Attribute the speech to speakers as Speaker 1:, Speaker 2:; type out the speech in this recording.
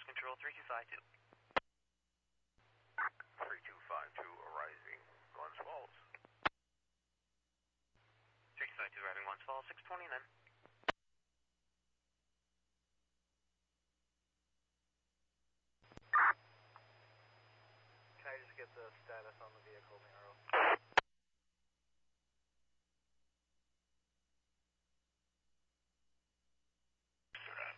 Speaker 1: Control 3252.
Speaker 2: 3252 arriving, Glens Falls.
Speaker 1: 3252 arriving Glens Falls, 629.
Speaker 3: Can I just get the status on the vehicle, Mayor?